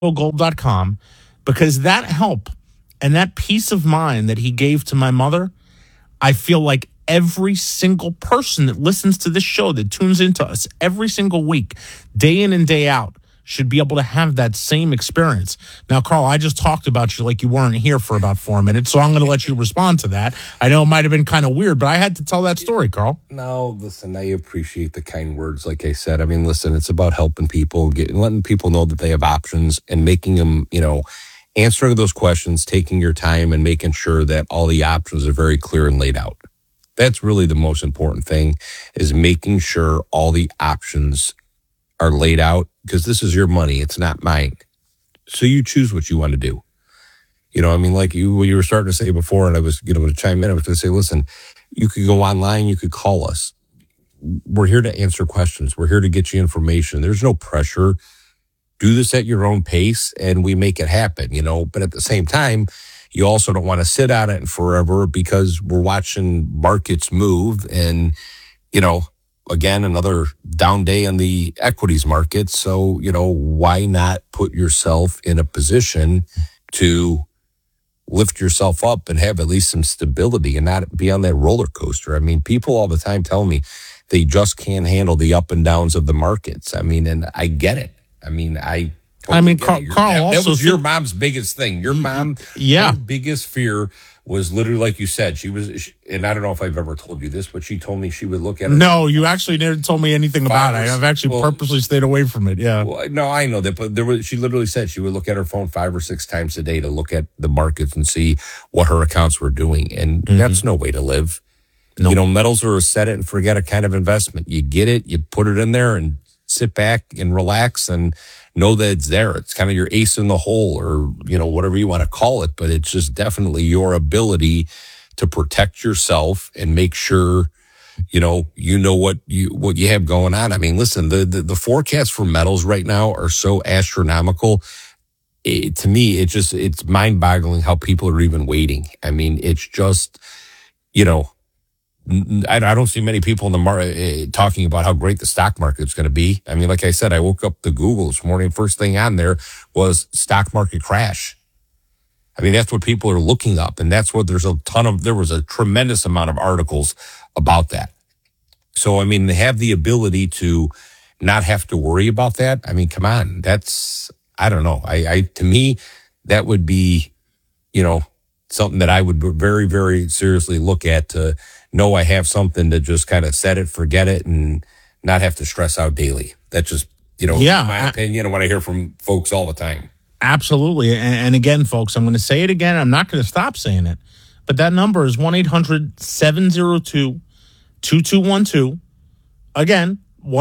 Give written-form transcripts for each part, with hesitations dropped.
gold.com, because that help and that peace of mind that he gave to my mother, I feel like every single person that listens to this show, that tunes into us every single week, day in and day out, should be able to have that same experience. Now, Carl, I just talked about you like you weren't here for about 4 minutes, so I'm going to let you respond to that. I know it might have been kind of weird, but I had to tell that story, Carl. No, listen, I appreciate the kind words. Like I said, I mean, listen, it's about helping people, letting people know that they have options and making them, answering those questions, taking your time and making sure that all the options are very clear and laid out. That's really the most important thing, is making sure all the options are laid out, because this is your money. It's not mine. So you choose what you want to do. Like you were starting to say before, and I was going to chime in. I was going to say, listen, you could go online, you could call us. We're here to answer questions. We're here to get you information. There's no pressure. Do this at your own pace, and we make it happen, But at the same time, you also don't want to sit on it forever, because we're watching markets move and, again, another down day in the equities market. So, why not put yourself in a position to lift yourself up and have at least some stability and not be on that roller coaster? I mean, people all the time tell me they just can't handle the up and downs of the markets. I mean, and I get it. Carl also, that was your mom's biggest thing. Your mom, her biggest fear was literally, like you said, and I don't know if I've ever told you this, but she told me she would look at her. No, you actually never told me anything about it. I've actually purposely stayed away from it. Yeah. Well, no, I know that, but she literally said she would look at her phone 5 or 6 times a day to look at the markets and see what her accounts were doing. And that's no way to live. Nope. Metals are a set it and forget it kind of investment. You get it, you put it in there and sit back and relax and know that it's there. It's kind of your ace in the hole, or, whatever you want to call it, but it's just definitely your ability to protect yourself and make sure, what you have going on. I mean, listen, the forecasts for metals right now are so astronomical. To me, it's mind boggling how people are even waiting. I mean, it's just, I don't see many people in the market talking about how great the stock market is going to be. I mean, like I said, I woke up to Google this morning. First thing on there was stock market crash. I mean, that's what people are looking up, and that's what there was a tremendous amount of articles about that. So, I mean, they have the ability to not have to worry about that. I mean, come on, I don't know. To me, that would be, something that I would very, very seriously look at, to know I have something to just kind of set it, forget it, and not have to stress out daily. That's just, my opinion, and what I hear from folks all the time. Absolutely. And again, folks, I'm going to say it again. I'm not going to stop saying it. But that number is 1-800-702-2212. Again,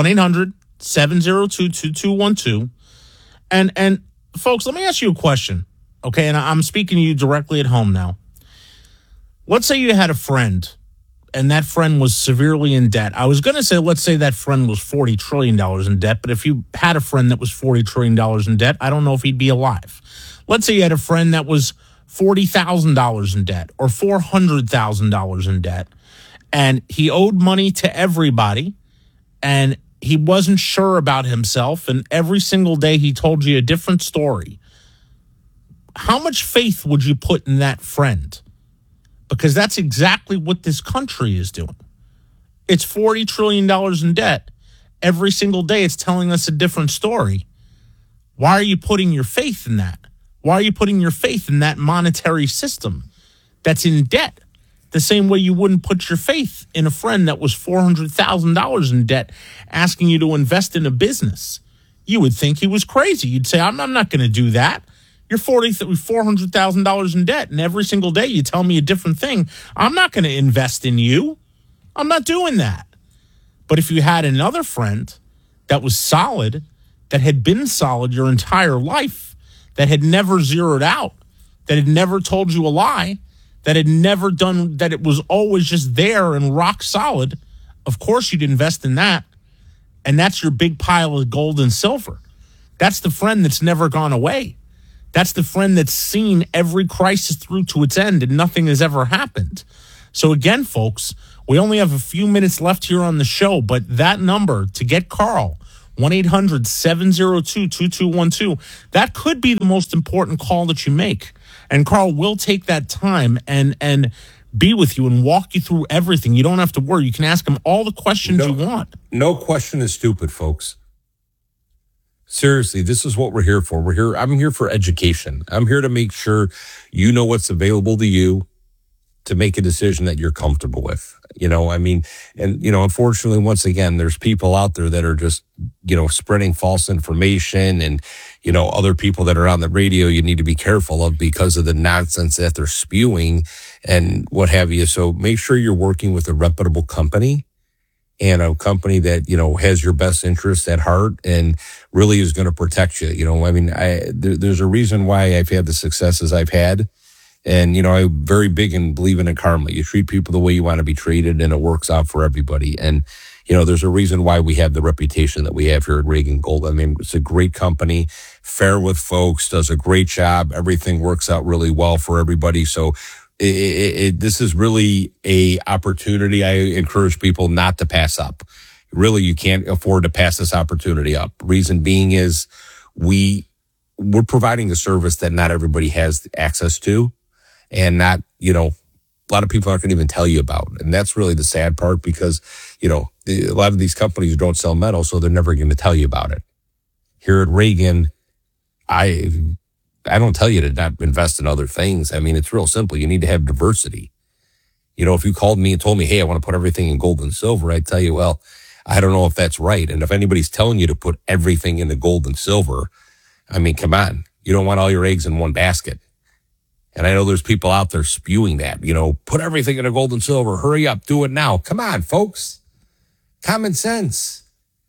1-800-702-2212. And folks, let me ask you a question. Okay, and I'm speaking to you directly at home now. Let's say you had a friend, and that friend was severely in debt. I was going to say, let's say that friend was $40 trillion in debt, but if you had a friend that was $40 trillion in debt, I don't know if he'd be alive. Let's say you had a friend that was $40,000 in debt or $400,000 in debt, and he owed money to everybody, and he wasn't sure about himself, and every single day he told you a different story. How much faith would you put in that friend? Because that's exactly what this country is doing. It's $40 trillion in debt. Every single day it's telling us a different story. Why are you putting your faith in that? Why are you putting your faith in that monetary system that's in debt? The same way you wouldn't put your faith in a friend that was $400,000 in debt asking you to invest in a business. You would think he was crazy. You'd say, I'm not going to do that. You're $400,000 in debt, and every single day you tell me a different thing. I'm not going to invest in you. I'm not doing that. But if you had another friend that was solid, that had been solid your entire life, that had never zeroed out, that had never told you a lie, that had never done, that it was always just there and rock solid, of course you'd invest in that. And that's your big pile of gold and silver. That's the friend that's never gone away. That's the friend that's seen every crisis through to its end and nothing has ever happened. So again, folks, we only have a few minutes left here on the show, but that number to get Carl, 1-800-702-2212. That could be the most important call that you make. And Carl will take that time and be with you and walk you through everything. You don't have to worry. You can ask him all the questions you want. No question is stupid, folks. Seriously, this is what we're here for. I'm here for education. I'm here to make sure you know what's available to you to make a decision that you're comfortable with. Unfortunately, once again, there's people out there that are just, spreading false information, and, other people that are on the radio you need to be careful of because of the nonsense that they're spewing and what have you. So make sure you're working with a reputable company, and a company that, has your best interests at heart and really is going to protect you. There's a reason why I've had the successes I've had. And, I'm very big in believing in karma. You treat people the way you want to be treated, and it works out for everybody. And, there's a reason why we have the reputation that we have here at Reagan Gold. I mean, it's a great company, fair with folks, does a great job. Everything works out really well for everybody. So this is really a opportunity I encourage people not to pass up. Really, you can't afford to pass this opportunity up. Reason being is we're providing a service that not everybody has access to, and not, a lot of people aren't going to even tell you about. And that's really the sad part, because, a lot of these companies don't sell metal, so they're never going to tell you about it. Here at Reagan, I don't tell you to not invest in other things. I mean, it's real simple. You need to have diversity. If you called me and told me, hey, I want to put everything in gold and silver, I'd tell you, well, I don't know if that's right. And if anybody's telling you to put everything into gold and silver, I mean, come on. You don't want all your eggs in one basket. And I know there's people out there spewing that, put everything into gold and silver. Hurry up. Do it now. Come on, folks. Common sense.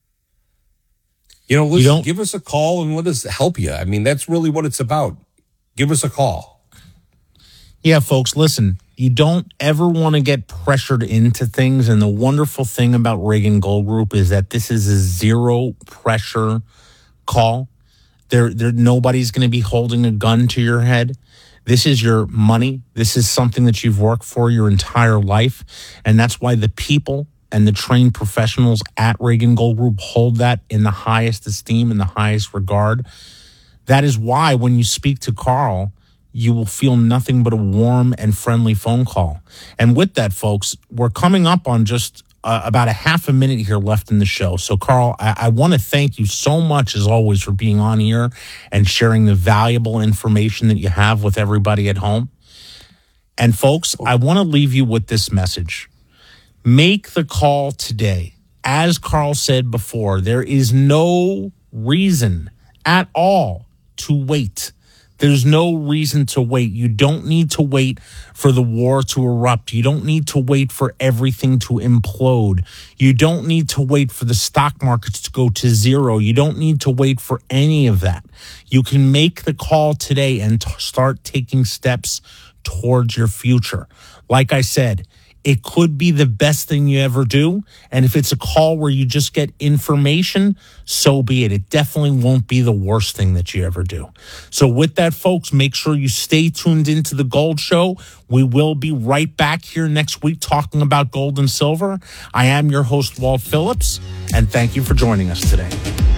Listen, give us a call and let us help you. I mean, that's really what it's about. Give us a call. Yeah, folks, listen, you don't ever want to get pressured into things. And the wonderful thing about Reagan Gold Group is that this is a zero pressure call. Nobody's going to be holding a gun to your head. This is your money. This is something that you've worked for your entire life. And that's why the people and the trained professionals at Reagan Gold Group hold that in the highest esteem and the highest regard. That is why when you speak to Carl, you will feel nothing but a warm and friendly phone call. And with that, folks, we're coming up on just about a half a minute here left in the show. So, Carl, I want to thank you so much, as always, for being on here and sharing the valuable information that you have with everybody at home. And, folks, I want to leave you with this message. Make the call today. As Carl said before, there is no reason at all to wait. There's no reason to wait. You don't need to wait for the war to erupt. You don't need to wait for everything to implode. You don't need to wait for the stock markets to go to zero. You don't need to wait for any of that. You can make the call today and start taking steps towards your future. Like I said, it could be the best thing you ever do. And if it's a call where you just get information, so be it. It definitely won't be the worst thing that you ever do. So with that, folks, make sure you stay tuned into the Gold Show. We will be right back here next week talking about gold and silver. I am your host, Walt Phillips, and thank you for joining us today.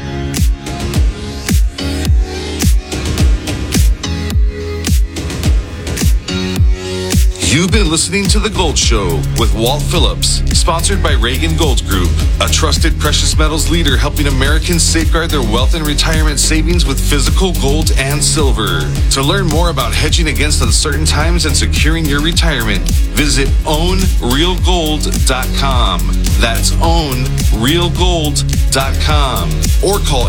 You've been listening to The Gold Show with Walt Phillips, sponsored by Reagan Gold Group, a trusted precious metals leader helping Americans safeguard their wealth and retirement savings with physical gold and silver. To learn more about hedging against uncertain times and securing your retirement, visit ownrealgold.com. That's ownrealgold.com. Or call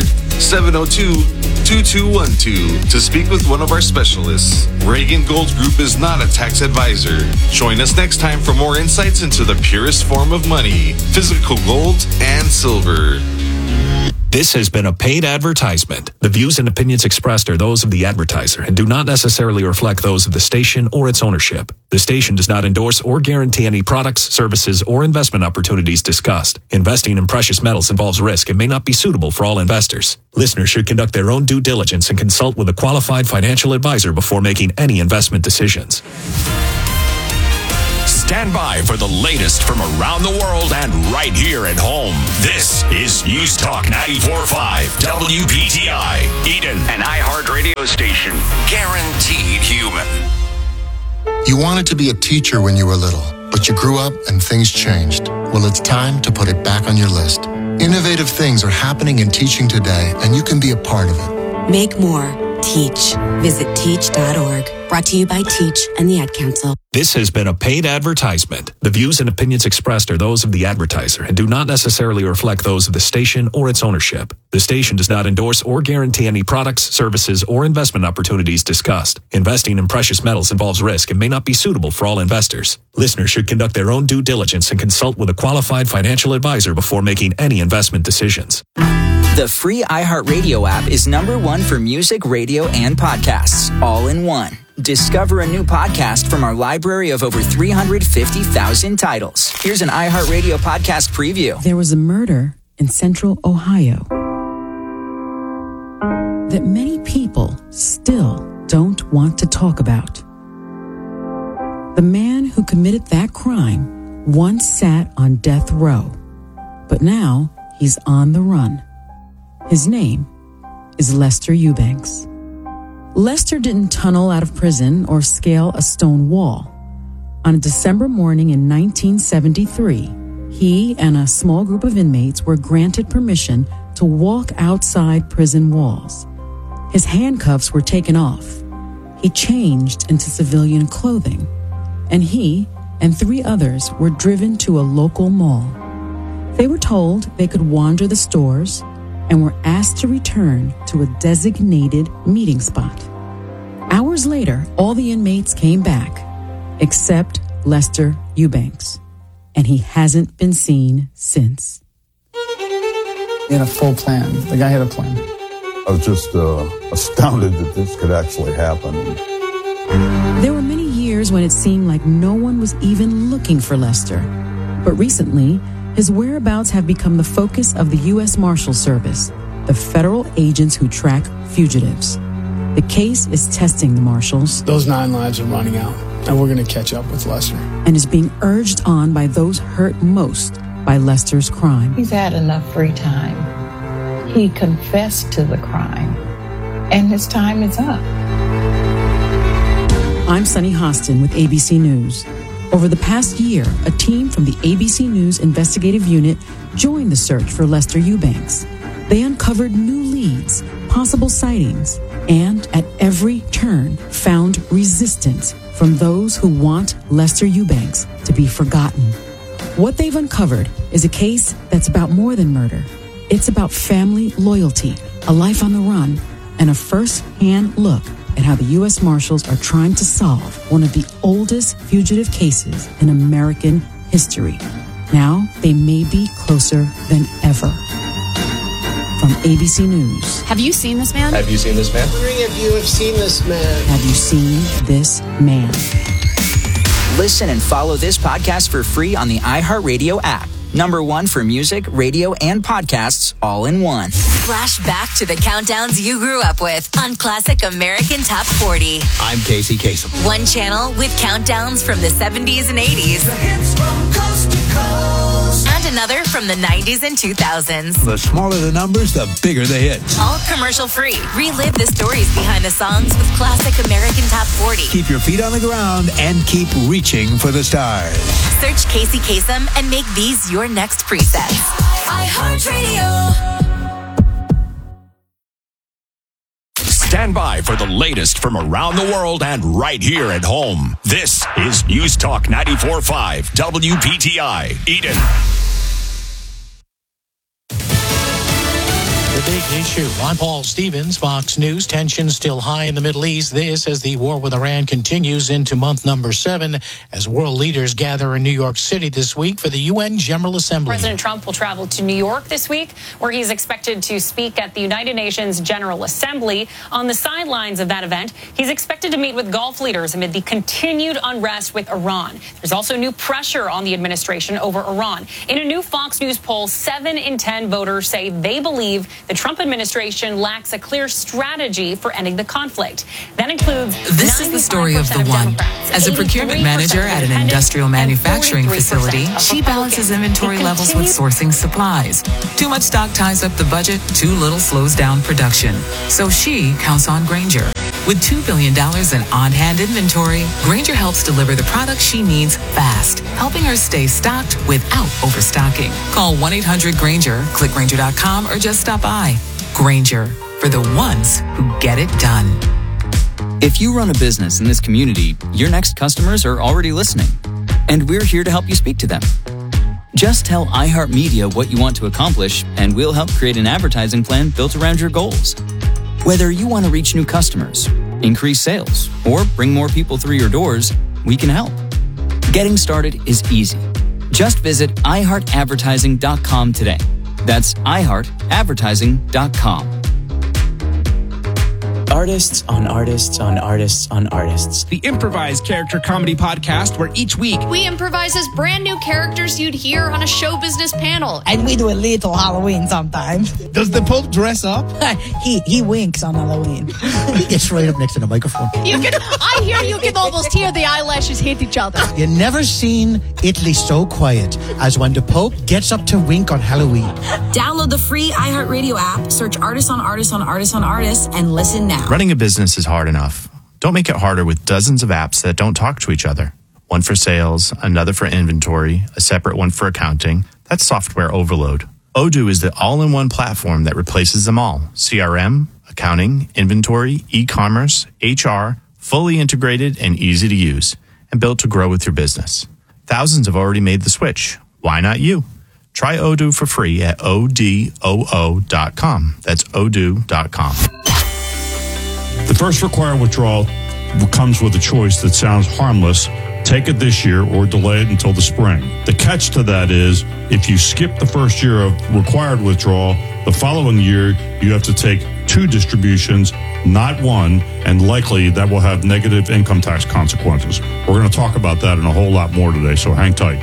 800-702-2212 to speak with one of our specialists. Reagan Gold Group is not a tax advisor. Join us next time for more insights into the purest form of money, physical gold and silver. This has been a paid advertisement. The views and opinions expressed are those of the advertiser and do not necessarily reflect those of the station or its ownership. The station does not endorse or guarantee any products, services, or investment opportunities discussed. Investing in precious metals involves risk and may not be suitable for all investors. Listeners should conduct their own due diligence and consult with a qualified financial advisor before making any investment decisions. Stand by for the latest from around the world and right here at home. This is News Talk 94.5 WPTI, Eden, an iHeart radio station. Guaranteed human. You wanted to be a teacher when you were little, but you grew up and things changed. Well, it's time to put it back on your list. Innovative things are happening in teaching today, and you can be a part of it. Make more. Teach. Visit teach.org. Brought to you by Teach and the Ad Council. This has been a paid advertisement. The views and opinions expressed are those of the advertiser and do not necessarily reflect those of the station or its ownership. The station does not endorse or guarantee any products, services, or investment opportunities discussed. Investing in precious metals involves risk and may not be suitable for all investors. Listeners should conduct their own due diligence and consult with a qualified financial advisor before making any investment decisions. The free iHeartRadio app is #1 for music, radio, and podcasts, all in one. Discover a new podcast from our library of over 350,000 titles. Here's an iHeartRadio podcast preview. There was a murder in central Ohio that many people still don't want to talk about. The man who committed that crime once sat on death row, but now he's on the run. His name is Lester Eubanks. Lester didn't tunnel out of prison or scale a stone wall. On a December morning in 1973, he and a small group of inmates were granted permission to walk outside prison walls. His handcuffs were taken off. He changed into civilian clothing, and he and 3 others were driven to a local mall. They were told they could wander the stores and were asked to return to a designated meeting spot. Hours later, all the inmates came back, except Lester Eubanks, and he hasn't been seen since. He had a full plan. The guy had a plan. I was just astounded that this could actually happen. There were many years when it seemed like no one was even looking for Lester, but recently, his whereabouts have become the focus of the U.S. Marshal Service, the federal agents who track fugitives. The case is testing the marshals. Those 9 lives are running out, and we're going to catch up with Lester. And is being urged on by those hurt most by Lester's crime. He's had enough free time. He confessed to the crime, and his time is up. I'm Sunny Hostin with ABC News. Over the past year, a team from the ABC News investigative unit joined the search for Lester Eubanks. They uncovered new leads, possible sightings, and at every turn found resistance from those who want Lester Eubanks to be forgotten. What they've uncovered is a case that's about more than murder. It's about family loyalty, a life on the run, and a first-hand look at how the U.S. Marshals are trying to solve one of the oldest fugitive cases in American history. Now, they may be closer than ever. From ABC News. Have you seen this man? Have you seen this man? I'm wondering if you have seen this man. Have you seen this man? Listen and follow this podcast for free on the iHeartRadio app. #1 for music, radio, and podcasts, all in one. Flash back to the countdowns you grew up with on Classic American Top 40. I'm Casey Kasem. One channel with countdowns from the 70s and 80s. The hits from coast to coast. And another from the 90s and 2000s. The smaller the numbers, the bigger the hits. All commercial free. Relive the stories behind the songs with Classic American Top 40. Keep your feet on the ground and keep reaching for the stars. Search Casey Kasem and make these your next presets. iHeartRadio. Stand by for the latest from around the world and right here at home. This is News Talk 94.5 WPTI, Eden. The big issue. I'm Paul Stevens, Fox News. Tensions still high in the Middle East. This as the war with Iran continues into month number 7 as world leaders gather in New York City this week for the UN General Assembly. President Trump will travel to New York this week, where he's expected to speak at the United Nations General Assembly. On the sidelines of that event, he's expected to meet with Gulf leaders amid the continued unrest with Iran. There's also new pressure on the administration over Iran. In a new Fox News poll, 7 in 10 voters say they believe the Trump Trump administration lacks a clear strategy for ending the conflict. That includes This is the story of the one. As a procurement manager at an industrial manufacturing facility, she balances inventory levels with sourcing supplies. Too much stock ties up the budget, too little slows down production. So she counts on Grainger. With $2 billion in on-hand inventory, Grainger helps deliver the products she needs fast, helping her stay stocked without overstocking. Call 1-800-GRAINGER, click Grainger.com, or just stop by. Grainger, for the ones who get it done. If you run a business in this community, your next customers are already listening, and we're here to help you speak to them. Just tell iHeartMedia what you want to accomplish, and we'll help create an advertising plan built around your goals. Whether you want to reach new customers, increase sales, or bring more people through your doors, we can help. Getting started is easy. Just visit iHeartAdvertising.com today. That's iHeartAdvertising.com. Artists on artists on artists on artists. The improvised character comedy podcast where each week we improvise as brand new characters you'd hear on a show business panel. And we do a little Halloween sometimes. Does the Pope dress up? he winks on Halloween. He gets right up next to the microphone. I hear you can almost hear the eyelashes hit each other. You never seen Italy so quiet as when the Pope gets up to wink on Halloween. Download the free iHeartRadio app, search Artists on Artists on Artists on Artists, and listen now. Running a business is hard enough. Don't make it harder with dozens of apps that don't talk to each other. One for sales, another for inventory, a separate one for accounting. That's software overload. Odoo is the all-in-one platform that replaces them all. CRM, accounting, inventory, e-commerce, HR, fully integrated and easy to use, and built to grow with your business. Thousands have already made the switch. Why not you? Try Odoo for free at odoo.com. That's odoo.com. The first required withdrawal comes with a choice that sounds harmless. Take it this year or delay it until the spring. The catch to that is if you skip the first year of required withdrawal, the following year you have to take 2 distributions, not one, and likely that will have negative income tax consequences. We're going to talk about that and a whole lot more today, so hang tight.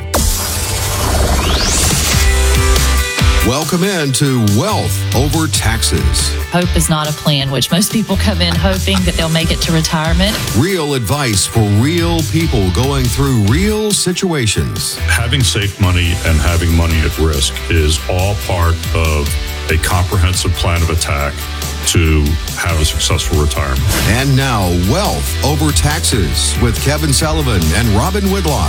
Welcome in to Wealth Over Taxes. Hope is not a plan, which most people come in hoping that they'll make it to retirement. Real advice for real people going through real situations. Having safe money and having money at risk is all part of a comprehensive plan of attack to have a successful retirement. And now, Wealth Over Taxes with Kevin Sullivan and Robin Whitlock.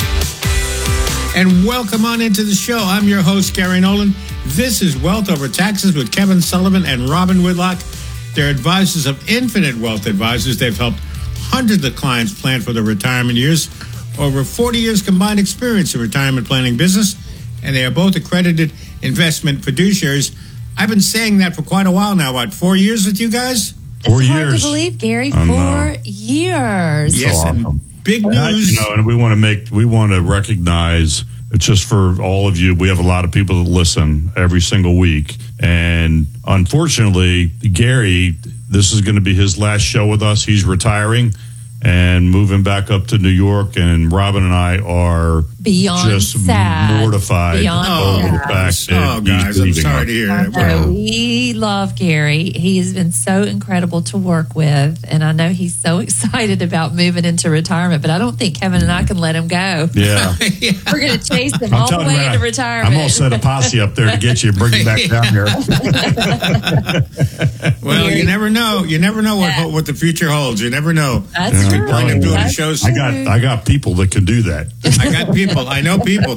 And welcome on into the show. I'm your host, Gary Nolan. This is Wealth Over Taxes with Kevin Sullivan and Robin Whitlock. They're advisors of Infinite Wealth Advisors. They've helped hundreds of clients plan for their retirement years. Over 40 years combined experience in retirement planning business, and they are both accredited investment fiduciaries. I've been saying that for quite a while now. What, 4 years with you guys? 4 years. It's hard to believe, Gary. 4 years. Yes, awesome. and big news. And we want to recognize, just for all of you, we have a lot of people that listen every single week. And unfortunately, Gary, this is going to be his last show with us. He's retiring and moving back up to New York. And Robin and I are beyond just sad. mortified over the fact that guys, he's leaving I'm sorry us. to hear that. We love Gary. He has been so incredible to work with, and I know he's so excited about moving into retirement, but I don't think Kevin and I can let him go. Yeah. We're going to chase him all the way into retirement. I'm going to set a posse up there to get you and bring you back down here. Well, you never know. You never know what the future holds. You never know. That's true. Wind up doing shows. I got people that can do that. I got people. I know people.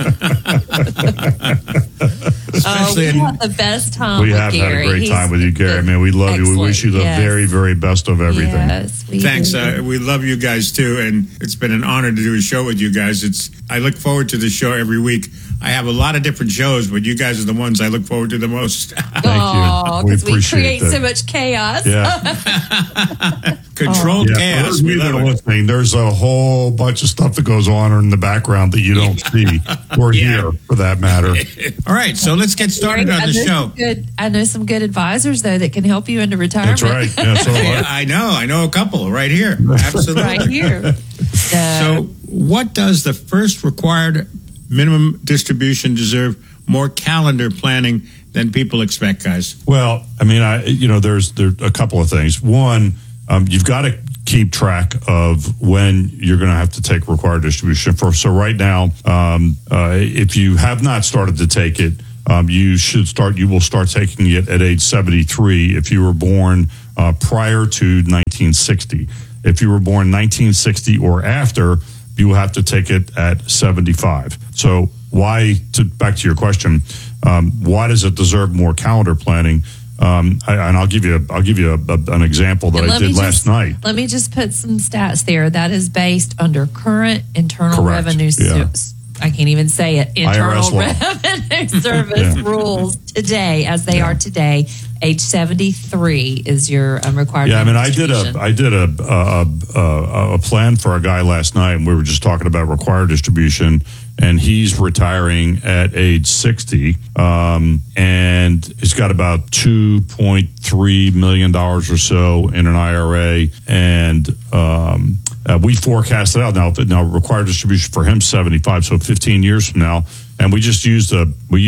Especially we had the best time we with have Gary. had a great time with you, Gary. Man, we love you. We wish you the very, very best of everything. Yes, thanks. We love you guys too, and it's been an honor to do a show with you guys. I look forward to the show every week. I have a lot of different shows, but you guys are the ones I look forward to the most. Thank you. Because we create so much chaos. Yeah. Controlled chaos. For those that are listening, there's a whole bunch of stuff that goes on in the background that you don't see or hear, for that matter. All right, so let's get started on the show. I know some good advisors, though, that can help you into retirement. That's right. Yeah, so I know a couple right here. Absolutely. Right here. So what does the first required minimum distribution deserve more calendar planning than people expect, guys. Well, I mean, there's a couple of things. One, you've got to keep track of when you're going to have to take required distribution. So right now, if you have not started to take it, you will start taking it at age 73 if you were born prior to 1960. If you were born 1960 or after, you will have to take it at 75. So back to your question, why does it deserve more calendar planning? And I'll give you an example that I did last night. Let me just put some stats there. That is based under current internal Correct. revenue. Yeah. I can't even say it. Internal Revenue Service Yeah. rules today, as they are today. Age 73 is your required. Yeah, I mean, I distribution. did a plan for a guy last night, and we were just talking about required distribution, and he's retiring at age 60, and he's got about $2.3 million or so in an IRA, and we forecasted out now required distribution for him 75, so 15 years from now, and we used a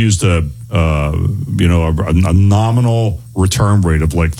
nominal return rate of like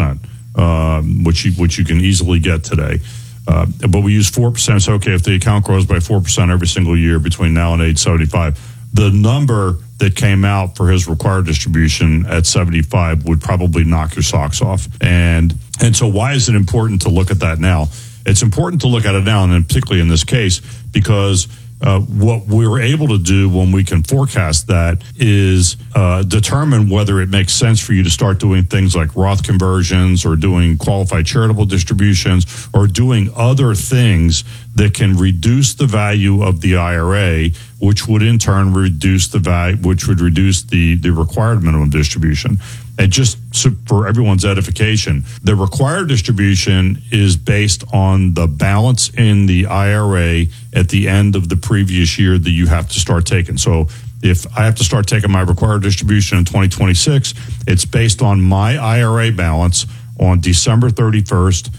4%, which you can easily get today. But we use 4%. So, okay, if the account grows by 4% every single year between now and age 75, the number that came out for his required distribution at 75 would probably knock your socks off. And so why is it important to look at that now? It's important to look at it now, and particularly in this case, because what we're able to do when we can forecast that is determine whether it makes sense for you to start doing things like Roth conversions or doing qualified charitable distributions or doing other things that can reduce the value of the IRA, which would in turn reduce the value, which would reduce the required minimum distribution. And just so for everyone's edification, the required distribution is based on the balance in the IRA at the end of the previous year that you have to start taking. So if I have to start taking my required distribution in 2026, it's based on my IRA balance on December 31st,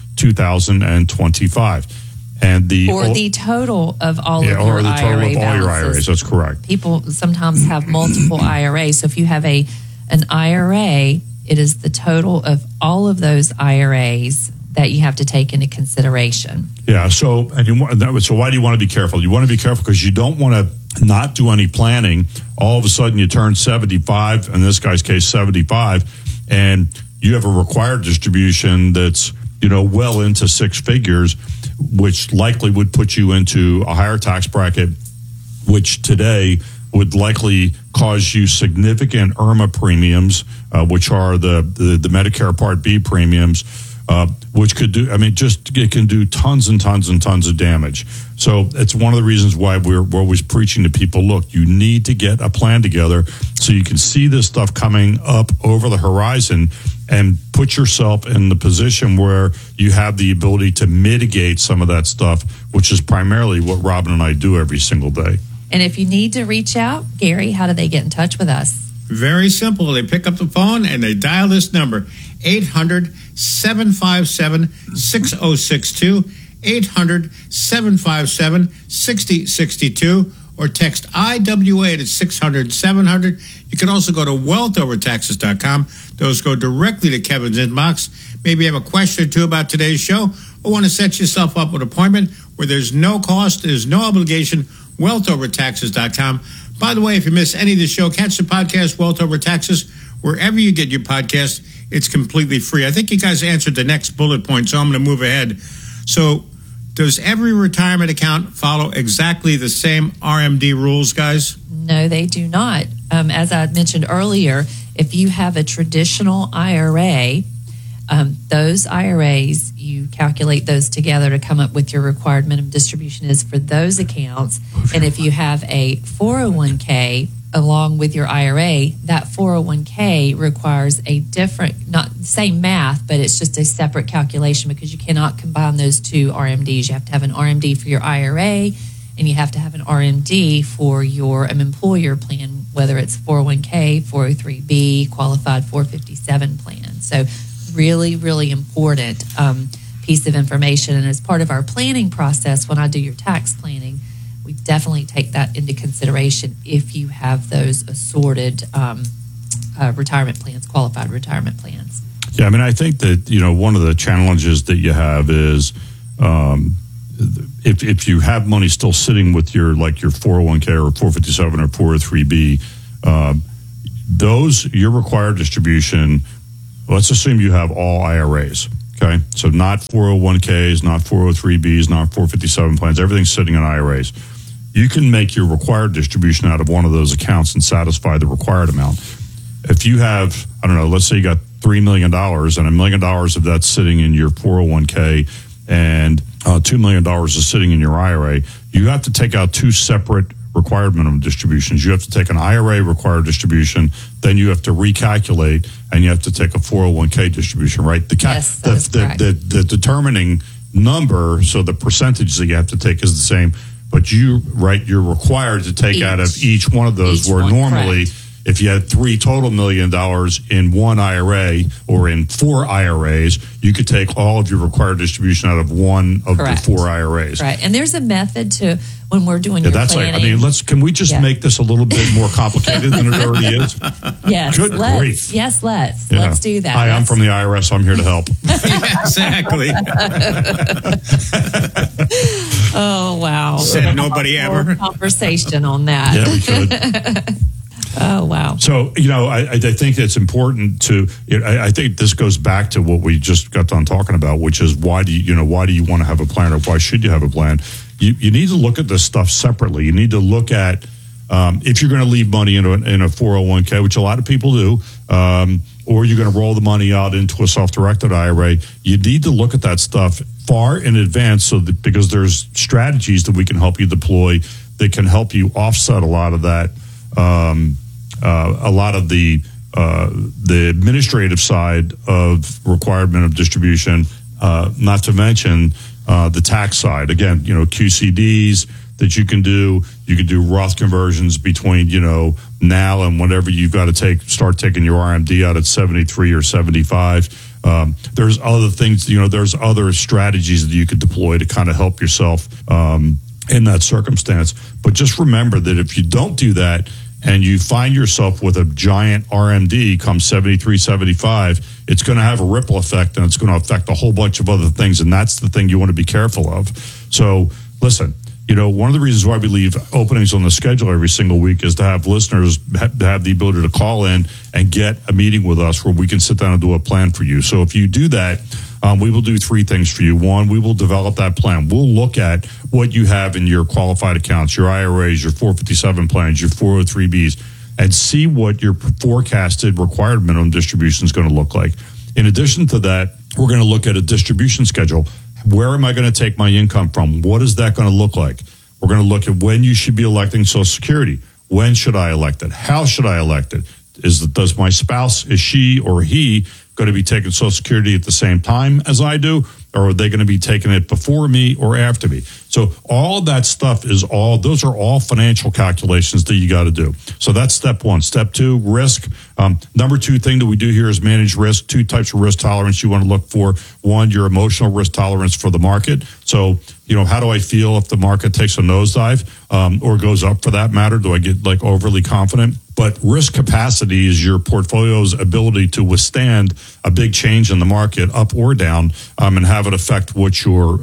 2025. And the total of all of your or the total IRA of all balances. your IRAs. That's correct. People sometimes have multiple IRAs. So if you have an IRA, it is the total of all of those IRAs that you have to take into consideration. Yeah. So why do you want to be careful? You want to be careful because you don't want to not do any planning. All of a sudden you turn 75, in this guy's case 75, and you have a required distribution that's well into six figures, which likely would put you into a higher tax bracket, which today would likely cause you significant IRMA premiums, which are the Medicare Part B premiums, which could do, it can do tons and tons and tons of damage. So it's one of the reasons why we're always preaching to people, look, you need to get a plan together so you can see this stuff coming up over the horizon and put yourself in the position where you have the ability to mitigate some of that stuff, which is primarily what Robin and I do every single day. And if you need to reach out, Gary, how do they get in touch with us? Very simple. They pick up the phone and they dial this number, 800-757-6062, 800-757-6062, or text IWA to 600-700. You can also go to wealthovertaxes.com. Those go directly to Kevin's inbox. Maybe you have a question or two about today's show or want to set yourself up with an appointment where there's no cost, there's no obligation. wealthovertaxes.com. By the way, if you miss any of the show, catch the podcast, Wealth Over Taxes, wherever you get your podcast. It's completely free. I think you guys answered the next bullet point, so I'm going to move ahead. So does every retirement account follow exactly the same RMD rules, guys? No, they do not. As I mentioned earlier, if you have a traditional IRA, those IRAs, you calculate those together to come up with your required minimum distribution is for those accounts. And if you have a 401k along with your IRA, that 401k requires a different, not the same math, but it's just a separate calculation because you cannot combine those two RMDs. You have to have an RMD for your IRA and you have to have an RMD for your employer plan, whether it's 401k, 403b, qualified 457 plan. So really, really important piece of information. And as part of our planning process, when I do your tax planning, we definitely take that into consideration if you have those assorted retirement plans, qualified retirement plans. Yeah, I mean, I think that, one of the challenges that you have is if you have money still sitting with your 401k or 457 or 403b, your required distribution, let's assume you have all IRAs, okay? So not 401ks, not 403bs, not 457 plans, everything's sitting in IRAs. You can make your required distribution out of one of those accounts and satisfy the required amount. If you have, I don't know, let's say you got $3 million and $1 million of that's sitting in your 401k and $2 million is sitting in your IRA, you have to take out two separate required minimum distributions. You have to take an IRA required distribution, then you have to recalculate, and you have to take a 401k distribution, right? Yes, that is correct. The determining number, so the percentage that you have to take is the same, but you're required to take out of each one of those, where normally, correct, if you had $3 total $1 million in one IRA or in 4 IRAs, you could take all of your required distribution out of one of correct, the 4 IRAs. Right, and there's a method to when we're doing your planning. Can we just make this a little bit more complicated than it already is? Yes, Good grief. Yes, let's. Yeah. Let's do that. Hi, I'm from the IRS. I'm here to help. Exactly. Oh, wow. Said nobody ever. Conversation on that. Yeah, we could. Oh, wow. So, I think it's important to, I think this goes back to what we just got done talking about, which is why do you want to have a plan, or why should you have a plan? You need to look at this stuff separately. You need to look at, if you're going to leave money in a 401k, which a lot of people do, or you're going to roll the money out into a self-directed IRA, you need to look at that stuff far in advance, because there's strategies that we can help you deploy that can help you offset a lot of that, a lot of the administrative side of required minimum distribution, not to mention the tax side. Again, QCDs that you can do. You can do Roth conversions between, now and whenever you've got to start taking your RMD out at 73 or 75. There's other things, there's other strategies that you could deploy to kind of help yourself in that circumstance. But just remember that if you don't do that and you find yourself with a giant RMD come 73, 75, it's going to have a ripple effect, and it's going to affect a whole bunch of other things. And that's the thing you want to be careful of. So listen, one of the reasons why we leave openings on the schedule every single week is to have listeners have the ability to call in and get a meeting with us where we can sit down and do a plan for you. So if you do that, we will do 3 things for you. 1, we will develop that plan. We'll look at what you have in your qualified accounts, your IRAs, your 457 plans, your 403bs, and see what your forecasted required minimum distribution is going to look like. In addition to that, we're going to look at a distribution schedule. Where am I going to take my income from? What is that going to look like? We're going to look at when you should be electing Social Security. When should I elect it? How should I elect it? Does my spouse, is she or he going to be taking Social Security at the same time as I do? Or are they going to be taking it before me or after me? So all that stuff those are all financial calculations that you got to do. So that's step 1. Step 2, risk. Number 2 thing that we do here is manage risk. 2 types of risk tolerance you want to look for. 1, your emotional risk tolerance for the market. So, how do I feel if the market takes a nosedive or goes up for that matter? Do I get overly confident? But risk capacity is your portfolio's ability to withstand a big change in the market, up or down, and have it affect what your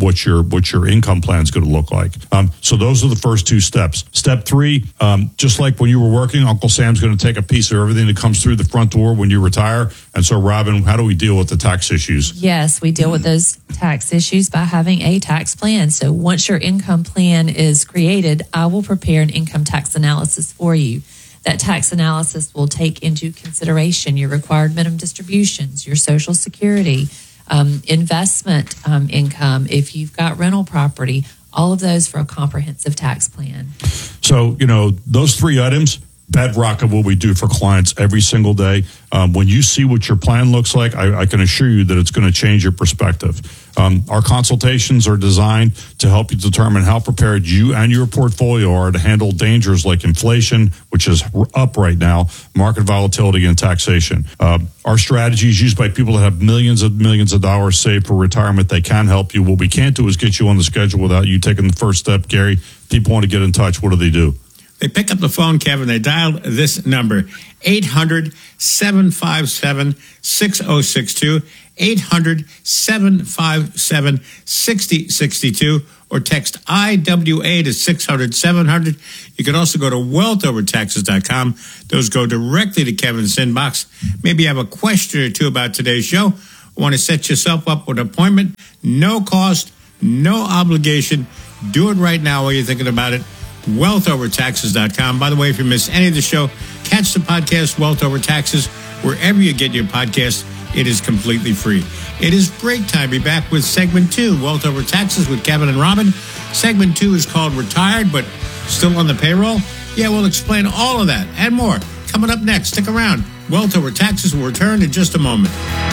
income plan is going to look like. So those are the first 2 steps. Step 3, just like when you were working, Uncle Sam's going to take a piece of everything that comes through the front door when you retire. And so, Robin, how do we deal with the tax issues? Yes, we deal with those tax issues by having a tax plan. So once your income plan is created, I will prepare an income tax analysis for you. That tax analysis will take into consideration your required minimum distributions, your Social Security, investment income, if you've got rental property, all of those for a comprehensive tax plan. So, those 3 items, bedrock of what we do for clients every single day. When you see what your plan looks like, I can assure you that it's going to change your perspective. Our consultations are designed to help you determine how prepared you and your portfolio are to handle dangers like inflation, which is up right now, market volatility, and taxation. Our strategies used by people that have millions of dollars saved for retirement. They can help you. What we can't do is get you on the schedule without you taking the first step. Gary, people want to get in touch. What do they do? They pick up the phone, Kevin. They dial this number, 800-757-6062, 800-757-6062, or text IWA to 600-700. You can also go to wealthovertaxes.com. Those go directly to Kevin's inbox. Maybe you have a question or two about today's show. Want to set yourself up with an appointment? No cost, no obligation. Do it right now while you're thinking about it. wealthovertaxes.com. By the way, if you miss any of the show, catch the podcast Wealth Over Taxes wherever you get your podcast. It is completely free. It is break time. Be back with segment 2, Wealth Over Taxes with Kevin and Robin. Segment 2 is called Retired but Still on the Payroll. Yeah, we'll explain all of that and more coming up next. Stick around. Wealth Over Taxes will return in just a moment.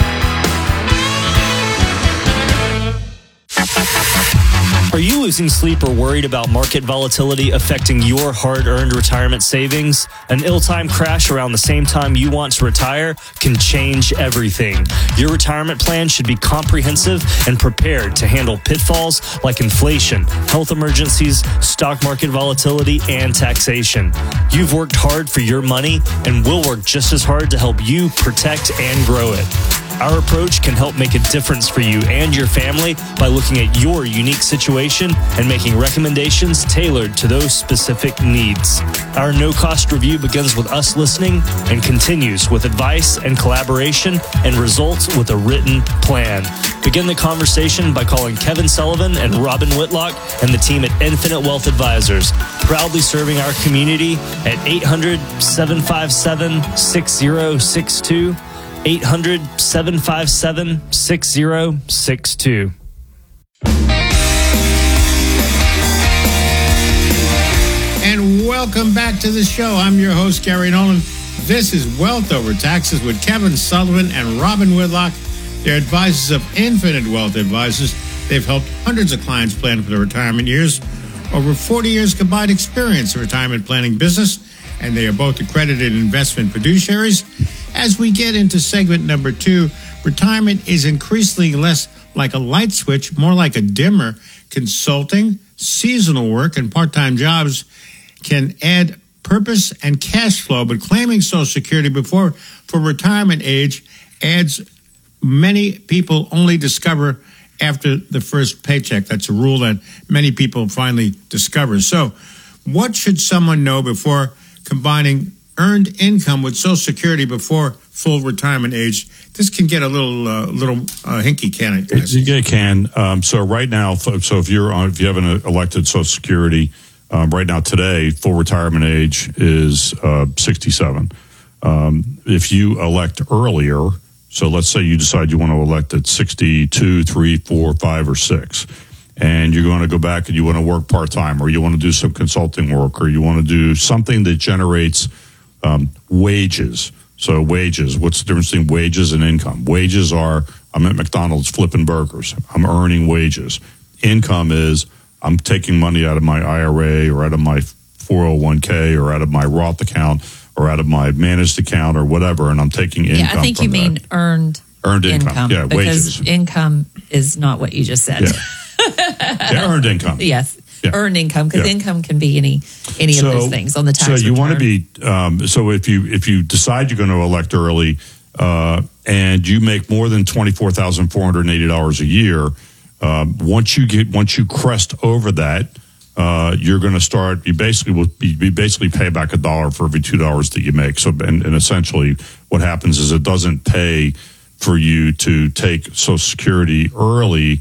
Are you losing sleep or worried about market volatility affecting your hard-earned retirement savings? An ill-timed crash around the same time you want to retire can change everything. Your retirement plan should be comprehensive and prepared to handle pitfalls like inflation, health emergencies, stock market volatility, and taxation. You've worked hard for your money, and we'll work just as hard to help you protect and grow it. Our approach can help make a difference for you and your family by looking at your unique situation and making recommendations tailored to those specific needs. Our no-cost review begins with us listening and continues with advice and collaboration and results with a written plan. Begin the conversation by calling Kevin Sullivan and Robin Whitlock and the team at Infinite Wealth Advisors, proudly serving our community at 800-757-6062. 800-757-6062. And welcome back to the show. I'm your host, Gary Nolan. This is Wealth Over Taxes with Kevin Sullivan and Robin Whitlock. They're advisors of Infinite Wealth Advisors. They've helped hundreds of clients plan for their retirement years. Over 40 years combined experience in retirement planning business, and they are both accredited investment fiduciaries. As we get into segment number 2, retirement is increasingly less like a light switch, more like a dimmer. Consulting, seasonal work, and part-time jobs can add purpose and cash flow, but claiming Social Security for retirement age adds many people only discover after the first paycheck. That's a rule that many people finally discover. So what should someone know before combining earned income with Social Security before full retirement age? This can get a little hinky, can it? It can. So right now, if you have an elected Social Security, right now today, full retirement age is 67. If you elect earlier, so let's say you decide you want to elect at 62, 3, 4, 5, or 6. And you're going to go back and you want to work part-time, or you want to do some consulting work, or you want to do something that generates wages. So wages, what's the difference between wages and income? Wages are, I'm at McDonald's flipping burgers. I'm earning wages. Income is, I'm taking money out of my IRA or out of my 401k or out of my Roth account or out of my managed account or whatever, and I'm taking income. Yeah, I think you mean earned income. Yeah, because wages. Income is not what you just said. Yeah, earned income. Yes. Yeah. Earned income, because income can be any of those things on the tax return. So you want to be so if you decide you're going to elect early and you make more than $24,480 a year, once you crest over that, you're going to start. You basically pay back $1 for every $2 that you make. So and essentially what happens is it doesn't pay for you to take Social Security early.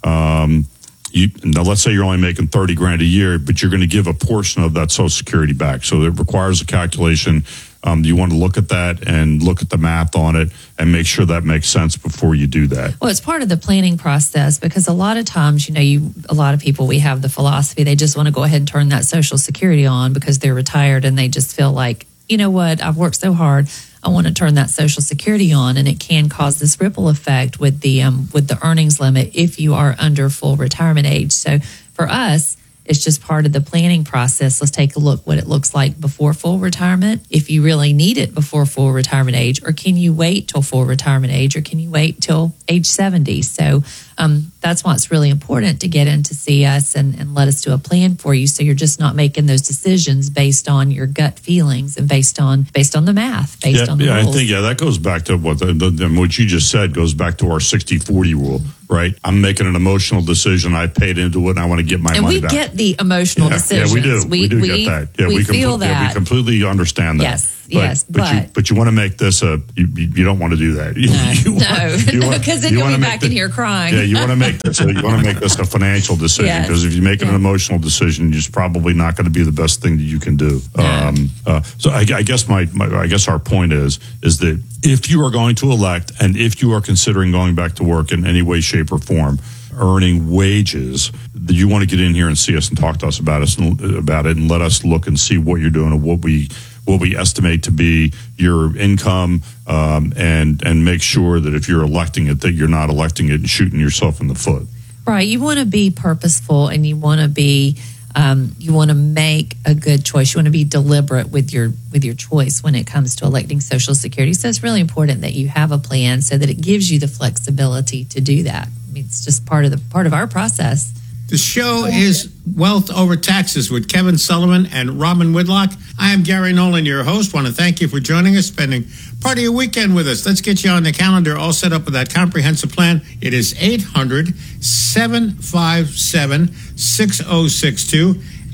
Now, let's say you're only making $30,000 a year, but you're going to give a portion of that Social Security back. So it requires a calculation. You want to look at that and look at the math on it and make sure that makes sense before you do that. Well, it's part of the planning process, because a lot of times, a lot of people, we have the philosophy, they just want to go ahead and turn that Social Security on because they're retired and they just feel like, you know what, I've worked so hard, I want to turn that Social Security on, and it can cause this ripple effect with the earnings limit if you are under full retirement age. So for us, it's just part of the planning process. Let's take a look what it looks like before full retirement, if you really need it before full retirement age, or can you wait till full retirement age, or can you wait till age 70? So that's why it's really important to get in to see us and let us do a plan for you, so you're just not making those decisions based on your gut feelings and based on the math, based on the rules. I think that goes back to what you just said, goes back to our 60-40 rule, right? I'm making an emotional decision. I paid into it, and I want to get my money back. And we get the emotional decisions. Yeah, we do. We get that. Yeah, we feel that. Yeah, we completely understand that. Yes. But you want to make this you don't want to do that. Because then you'll be back in here crying. Yeah, you want to make this a financial decision, because if you make an emotional decision, it's probably not going to be the best thing that you can do. So I guess I guess our point is that if you are going to elect, and if you are considering going back to work in any way, shape, or form, earning wages, that you want to get in here and see us and talk to us about it, and let us look and see what you're doing and what we estimate to be your income, and make sure that if you're electing it, that you're not electing it and shooting yourself in the foot. Right. You want to be purposeful, and you want to be you want to make a good choice. You want to be deliberate with your choice when it comes to electing Social Security. So it's really important that you have a plan so that it gives you the flexibility to do that. I mean, it's just part of our process. The show is Wealth Over Taxes with Kevin Sullivan and Robin Whitlock. I am Gary Nolan, your host. Want to thank you for joining us, spending part of your weekend with us. Let's get you on the calendar, all set up with that comprehensive plan. It is 800-757-6062,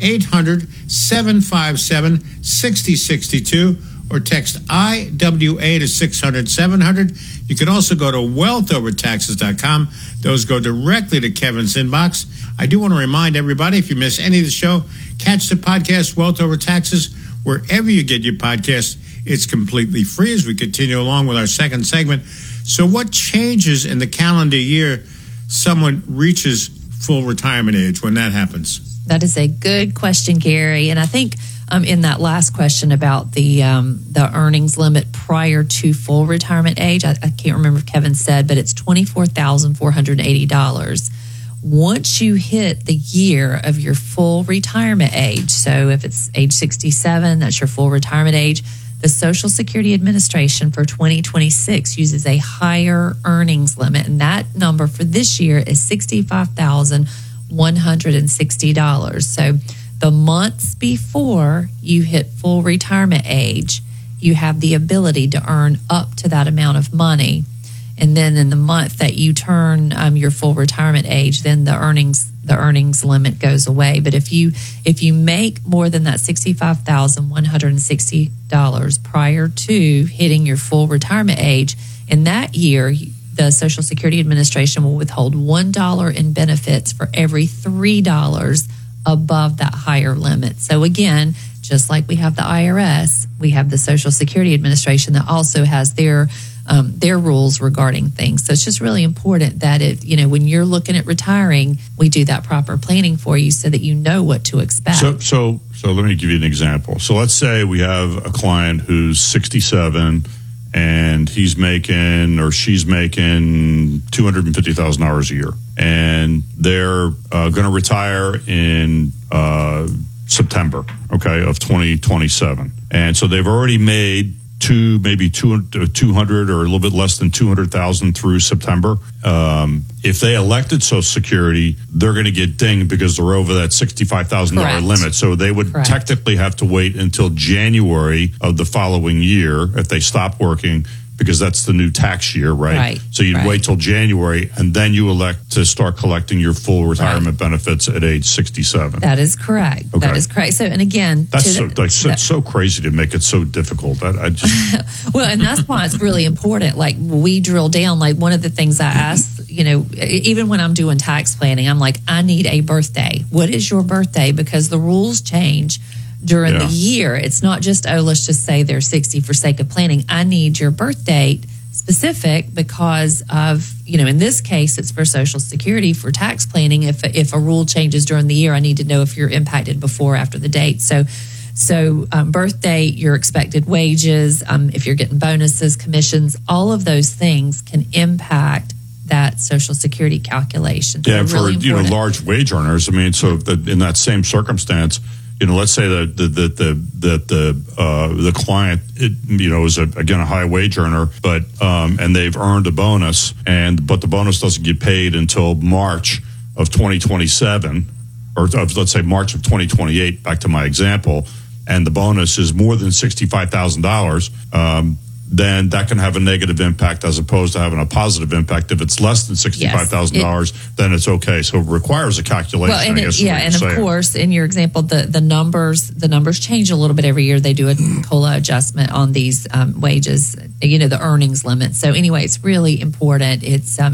800-757-6062, or text IWA to 600-700. You can also go to wealthovertaxes.com. Those go directly to Kevin's inbox. I do want to remind everybody, if you miss any of the show, catch the podcast Wealth Over Taxes wherever you get your podcasts. It's completely free as we continue along with our second segment. So what changes in the calendar year someone reaches full retirement age when that happens? That is a good question, Gary. And I think in that last question about the earnings limit prior to full retirement age, I can't remember if Kevin said, but it's $24,480. Once you hit the year of your full retirement age, so if it's age 67, that's your full retirement age, the Social Security Administration for 2026 uses a higher earnings limit, and that number for this year is $65,160. So the months before you hit full retirement age, you have the ability to earn up to that amount of money. And then in the month that you turn your full retirement age, then the earnings limit goes away. But if you make more than that $65,160 prior to hitting your full retirement age, in that year, the Social Security Administration will withhold $1 in benefits for every $3 above that higher limit. So again, just like we have the IRS, we have the Social Security Administration that also has their rules regarding things. So it's just really important that when you're looking at retiring, we do that proper planning for you so that you know what to expect. So let me give you an example. So let's say we have a client who's 67 and he's making or she's making $250,000 a year, and they're going to retire in September, of 2027, and so they've already made maybe 200 or a little bit less than 200,000 through September. If they elected Social Security, they're going to get dinged because they're over that $65,000 limit. So they would technically have to wait until January of the following year if they stop working, because that's the new tax year, right? So you'd wait till January, and then you elect to start collecting your full retirement benefits at age 67. That is correct. Okay. That is correct. So, and again, that's so crazy to make it so difficult. I just well, and that's why it's really important. Like, we drill down. Like, one of the things I ask, even when I'm doing tax planning, I'm like, I need a birthday. What is your birthday? Because the rules change during the year. It's not just, let's just say they're 60 for sake of planning. I need your birth date specific because of, in this case, it's for Social Security for tax planning. If a rule changes during the year, I need to know if you're impacted before or after the date. So birth date, your expected wages, if you're getting bonuses, commissions, all of those things can impact that Social Security calculation. So for, large wage earners, I mean, so in that same circumstance, let's say that the client, is again a high wage earner, but and they've earned a bonus, but the bonus doesn't get paid until March of 2027, or let's say March of 2028. Back to my example, and the bonus is more than $65,000. Then that can have a negative impact as opposed to having a positive impact. If it's less than $65,000, then it's okay. So it requires a calculation. Well, and of course, in your example, the numbers change a little bit every year. They do a COLA adjustment on these wages, the earnings limit. So anyway, it's really important.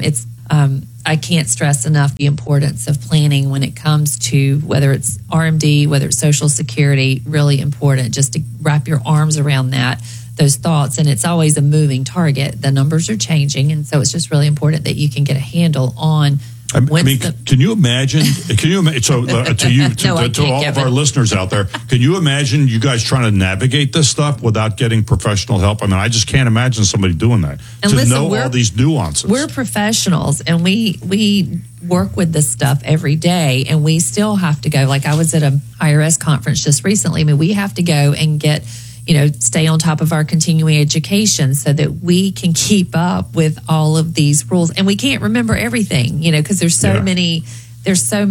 I can't stress enough the importance of planning when it comes to whether it's RMD, whether it's Social Security. Really important just to wrap your arms around those thoughts, and it's always a moving target. The numbers are changing, and so it's just really important that you can get a handle on. Can you imagine? So to all of our listeners out there, can you imagine you guys trying to navigate this stuff without getting professional help? I mean, I just can't imagine somebody doing that know all these nuances. We're professionals, and we work with this stuff every day, and we still have to go. Like I was at a IRS conference just recently. I mean, we have to go and get. Stay on top of our continuing education so that we can keep up with all of these rules. And we can't remember everything, because there's so many things. I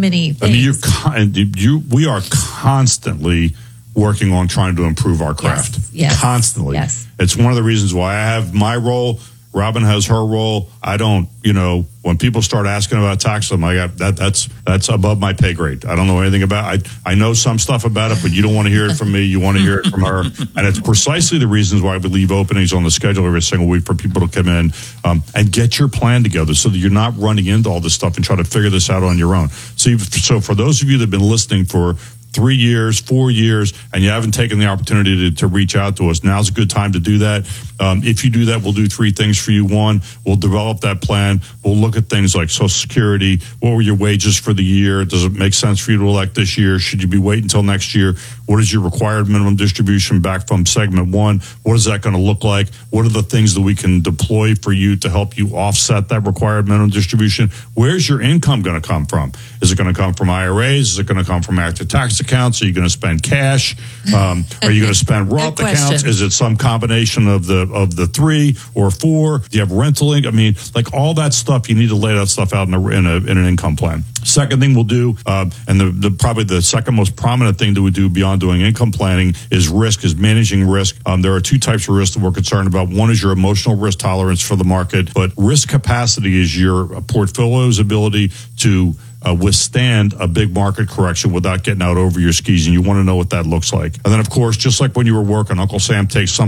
mean, we are constantly working on trying to improve our craft. Yes. Constantly. Yes. It's one of the reasons why I have my role. Robin has her role. I don't, when people start asking about taxes, I'm like, that's above my pay grade. I don't know anything about it. I know some stuff about it, but you don't want to hear it from me. You want to hear it from her. And it's precisely the reasons why we leave openings on the schedule every single week for people to come in and get your plan together so that you're not running into all this stuff and try to figure this out on your own. So for those of you that have been listening for 3 years, 4 years, and you haven't taken the opportunity to reach out to us, now's a good time to do that. If you do that, we'll do 3 things for you. 1, we'll develop that plan. We'll look at things like Social Security. What were your wages for the year? Does it make sense for you to elect this year? Should you be waiting until next year? What is your required minimum distribution back from segment 1? What is that going to look like? What are the things that we can deploy for you to help you offset that required minimum distribution? Where's your income going to come from? Is it going to come from IRAs? Is it going to come from active tax accounts? Are you going to spend cash? Are you going to spend Roth accounts? Is it some combination of the 3 or 4? Do you have rental income? I mean, like all that stuff, you need to lay that stuff out in an income plan. Second thing we'll do, and probably the second most prominent thing that we do beyond doing income planning is managing risk. There are 2 types of risk that we're concerned about. One is your emotional risk tolerance for the market, but risk capacity is your portfolio's ability to withstand a big market correction without getting out over your skis, and you want to know what that looks like. And then, of course, just like when you were working, Uncle Sam takes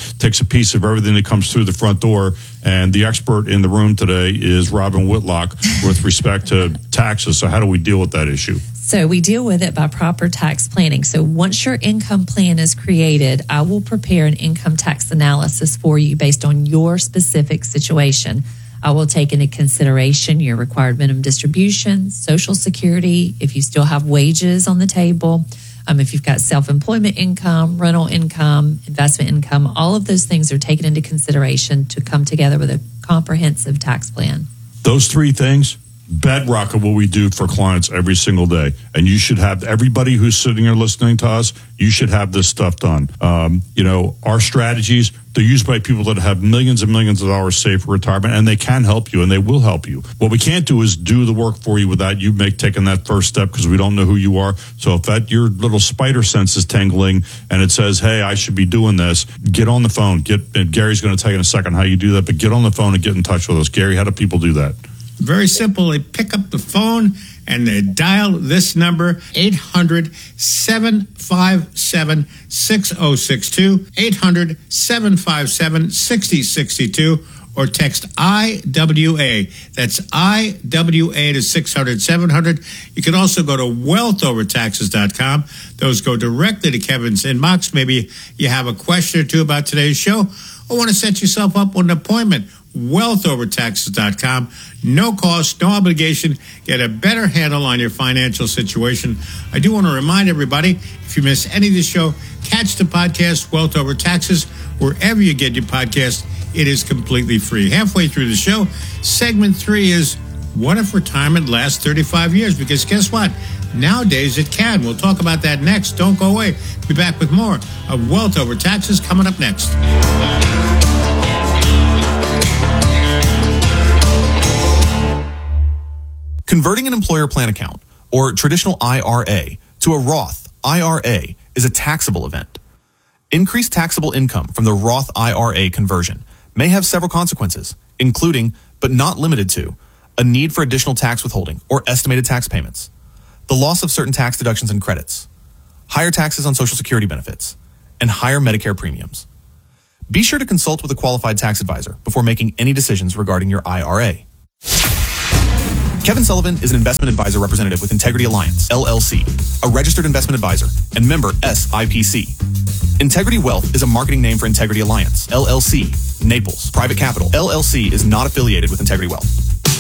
a piece of everything that comes through the front door, and the expert in the room today is Robin Whitlock with respect to taxes. So how do we deal with that issue? So we deal with it by proper tax planning. So once your income plan is created, I will prepare an income tax analysis for you based on your specific situation. I will take into consideration your required minimum distribution, Social Security, if you still have wages on the table, if you've got self-employment income, rental income, investment income, all of those things are taken into consideration to come together with a comprehensive tax plan. Those 3 things, bedrock of what we do for clients every single day. And you should have, everybody who's sitting here listening to us, you should have this stuff done. Our strategies, they're used by people that have millions and millions of dollars saved for retirement, and they can help you, and they will help you. What we can't do is do the work for you without you taking that first step, because we don't know who you are. So if your little spider sense is tingling and it says, hey, I should be doing this, get on the phone. And Gary's going to tell you in a second how you do that, but get on the phone and get in touch with us. Gary, how do people do that? Very simple. They pick up the phone and they dial this number, 800-757-6062, 800-757-6062, or text IWA. That's IWA to 600-700. You can also go to wealthovertaxes.com. Those go directly to Kevin's inbox. Maybe you have a question or two about today's show or want to set yourself up with an appointment. wealthovertaxes.com. No cost, no obligation. Get a better handle on your financial situation. I do want to remind everybody, if you miss any of this show, catch the podcast, Wealth Over Taxes, wherever you get your podcast. It is completely free. Halfway through the show, segment 3 is what if retirement lasts 35 years? Because guess what? Nowadays it can. We'll talk about that next. Don't go away. Be back with more of Wealth Over Taxes coming up next. Converting an employer plan account, or traditional IRA, to a Roth IRA is a taxable event. Increased taxable income from the Roth IRA conversion may have several consequences, including, but not limited to, a need for additional tax withholding or estimated tax payments, the loss of certain tax deductions and credits, higher taxes on Social Security benefits, and higher Medicare premiums. Be sure to consult with a qualified tax advisor before making any decisions regarding your IRA. Kevin Sullivan is an investment advisor representative with Integrity Alliance, LLC, a registered investment advisor and member SIPC. Integrity Wealth is a marketing name for Integrity Alliance, LLC, Naples, Private Capital. LLC is not affiliated with Integrity Wealth.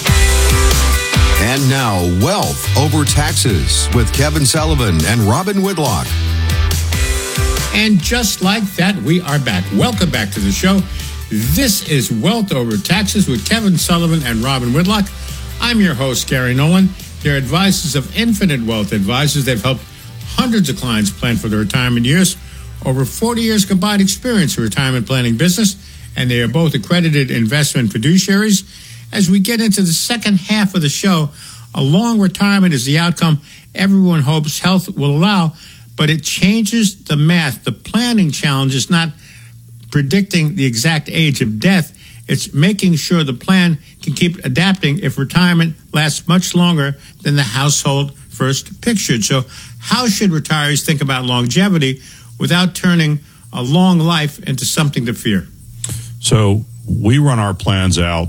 And now, Wealth Over Taxes with Kevin Sullivan and Robin Whitlock. And just like that, we are back. Welcome back to the show. This is Wealth Over Taxes with Kevin Sullivan and Robin Whitlock. I'm your host, Gary Nolan. They're advisors of Infinite Wealth Advisors. They've helped hundreds of clients plan for their retirement years. Over 40 years combined experience in retirement planning business, and they are both accredited investment fiduciaries. As we get into the second half of the show, a long retirement is the outcome everyone hopes health will allow, but it changes the math. The planning challenge is not predicting the exact age of death. It's making sure the plan can keep adapting if retirement lasts much longer than the household first pictured. So how should retirees think about longevity without turning a long life into something to fear? So we run our plans out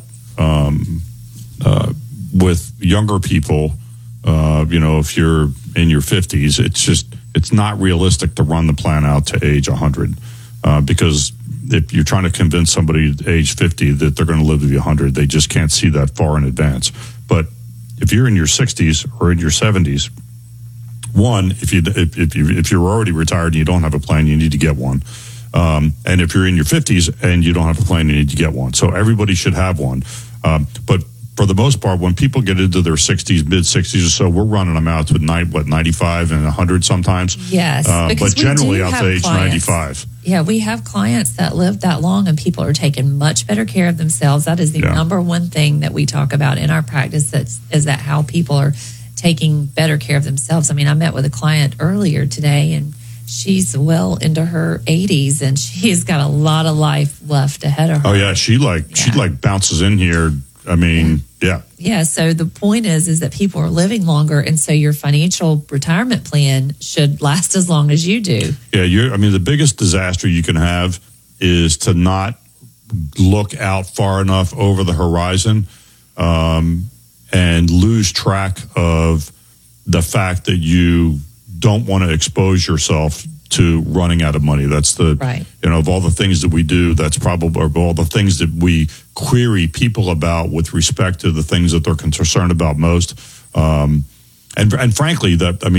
with younger people. If you're in your 50s, it's not realistic to run the plan out to age 100 because if you're trying to convince somebody at age 50 that they're going to live to be 100, they just can't see that far in advance. But if you're in your 60s or in your 70s, one, if you're already retired and you don't have a plan, you need to get one. And if you're in your 50s and you don't have a plan, you need to get one. So everybody should have one. But for the most part, when people get into their 60s, mid-60s or so, we're running them out to 95 and 100 sometimes. Yes. But generally out to age 95. Yeah, we have clients that live that long and people are taking much better care of themselves. That is the number one thing that we talk about in our practice, is that how people are taking better care of themselves. I mean, I met with a client earlier today and she's well into her 80s and she's got a lot of life left ahead of her. Oh yeah, she bounces in here. I mean, yeah. Yeah, so the point is that people are living longer, and so your financial retirement plan should last as long as you do. Yeah, the biggest disaster you can have is to not look out far enough over the horizon and lose track of the fact that you don't want to expose yourself to running out of money. That's right. Of all the things that we do, that's probably, or all the things that we query people about with respect to the things that they're concerned about most. And frankly,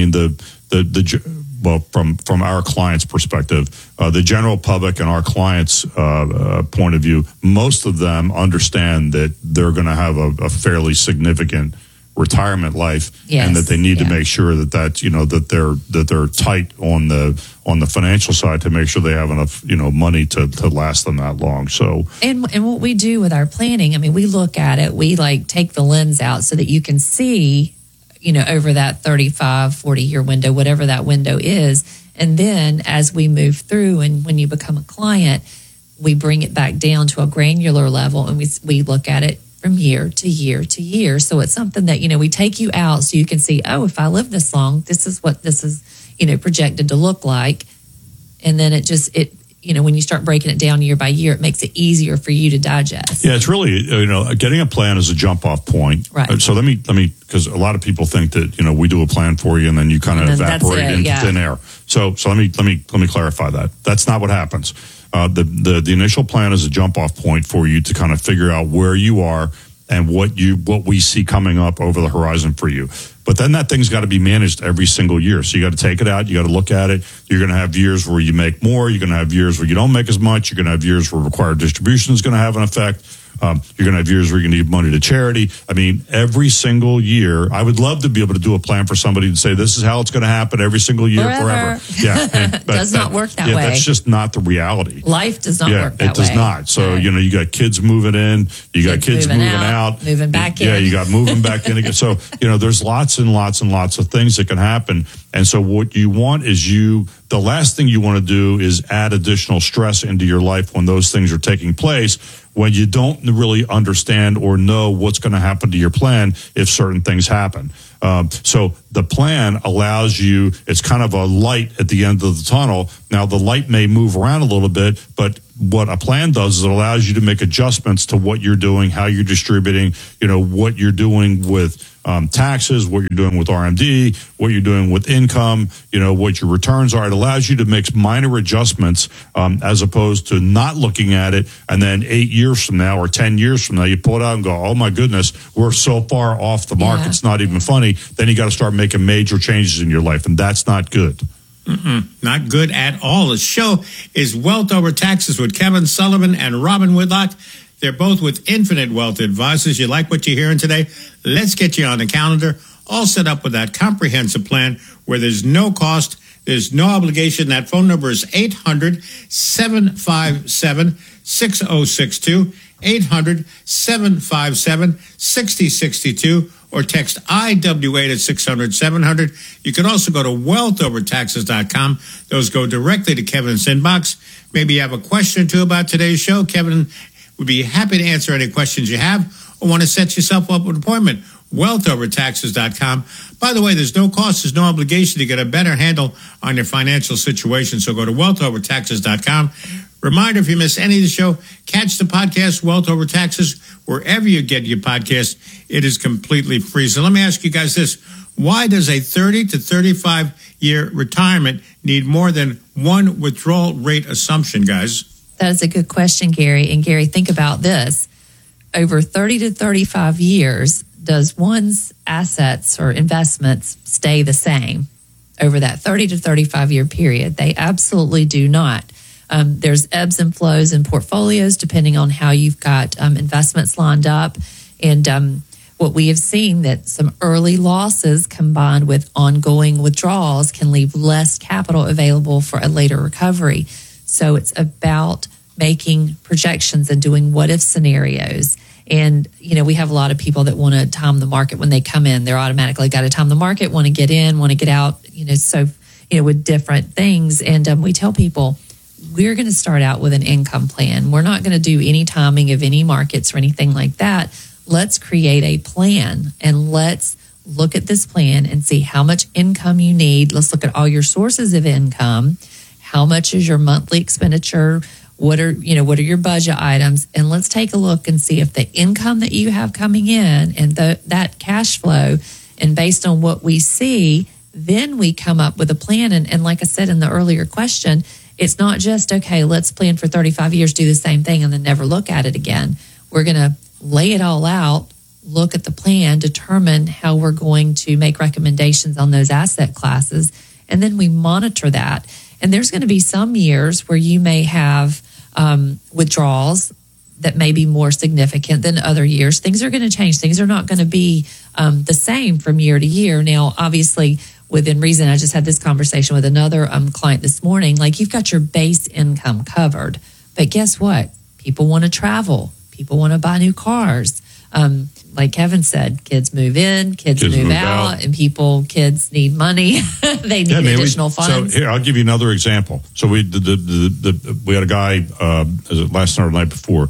from our clients' perspective, the general public and our clients' point of view, most of them understand that they're going to have a fairly significant retirement life, and that they need to make sure that they're tight on the financial side to make sure they have enough money to last them that long. So and what we do with our planning, I mean, we look at it, we take the lens out so that you can see over that 35-40 year window, whatever that window is, and then as we move through and when you become a client, we bring it back down to a granular level and we look at it from year to year to year. So it's something that, we take you out so you can see, oh, if I live this long, this is what this is, projected to look like. And then when you start breaking it down year by year, it makes it easier for you to digest. Yeah, it's really, getting a plan is a jump off point. Right. So let me, because a lot of people think that, we do a plan for you and then you kind of evaporate into thin air. So let me clarify that. That's not what happens. The initial plan is a jump off point for you to kind of figure out where you are and what we see coming up over the horizon for you. But then that thing's got to be managed every single year. So you got to take it out. You got to look at it. You're going to have years where you make more. You're going to have years where you don't make as much. You're going to have years where required distribution is going to have an effect. You're going to have years where you're going to give money to charity. I mean, every single year, I would love to be able to do a plan for somebody and say, this is how it's going to happen every single year forever. Yeah, does not work that way. That's just not the reality. Life does not work that way. It does not. So, you got kids moving in, you got kids moving out, moving back in. Yeah, you got moving back in again. So, there's lots and lots and lots of things that can happen. And so what you want is the last thing you want to do is add additional stress into your life when those things are taking place, when you don't really understand or know what's going to happen to your plan if certain things happen. So the plan allows you, it's kind of a light at the end of the tunnel. Now, the light may move around a little bit, but what a plan does is it allows you to make adjustments to what you're doing, how you're distributing, what you're doing with taxes, what you're doing with RMD, what you're doing with income, what your returns are. It allows you to make minor adjustments as opposed to not looking at it. And then 8 years from now or 10 years from now, you pull it out and go, oh my goodness, we're so far off the mark. It's not even funny. Then you got to start making major changes in your life. And that's not good. Not good at all. The show is Wealth Over Taxes with Kevin Sullivan and Robin Whitlock. They're both with Infinite Wealth Advisors. You like what you're hearing today? Let's get you on the calendar, all set up with that comprehensive plan where there's no cost, there's no obligation. That phone number is 800-757-6062, 800-757-6062, or text IWA to 600-700. You can also go to wealthovertaxes.com. Those go directly to Kevin's inbox. Maybe you have a question or two about today's show. Kevin would be happy to answer any questions you have or want to set yourself up with an appointment. Wealthovertaxes.com. By the way, there's no cost, there's no obligation to get a better handle on your financial situation. So go to wealthovertaxes.com. Reminder, if you miss any of the show, catch the podcast, Wealth Over Taxes, wherever you get your podcast. It is completely free. So let me ask you guys this. Why does a 30 to 35-year retirement need more than one withdrawal rate assumption, guys? That is a good question, Gary. And Gary, think about this. Over 30 to 35 years, does one's assets or investments stay the same over that 30 to 35-year period? They absolutely do not. There's ebbs and flows in portfolios depending on how you've got investments lined up. And what we have seen that some early losses combined with ongoing withdrawals can leave less capital available for a later recovery. So it's about making projections and doing what-if scenarios. And, we have a lot of people that want to time the market when they come in. They're automatically got to time the market, want to get in, want to get out, with different things. And we tell people, we're going to start out with an income plan. We're not going to do any timing of any markets or anything like that. Let's create a plan and let's look at this plan and see how much income you need. Let's look at all your sources of income. How much is your monthly expenditure? What are your budget items? And let's take a look and see if the income that you have coming in and that cash flow, and based on what we see, then we come up with a plan. And like I said in the earlier question, it's not just, okay, let's plan for 35 years, do the same thing, and then never look at it again. We're going to lay it all out, look at the plan, determine how we're going to make recommendations on those asset classes, and then we monitor that. And there's going to be some years where you may have withdrawals that may be more significant than other years. Things are going to change. Things are not going to be the same from year to year. Now, obviously, within reason, I just had this conversation with another client this morning. Like, you've got your base income covered. But guess what? People want to travel. People want to buy new cars. Like Kevin said, kids move in, kids move out, and kids need money. They need additional funds. So here, I'll give you another example. So we had a guy last night or the night before,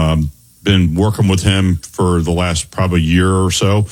been working with him for the last probably year or so.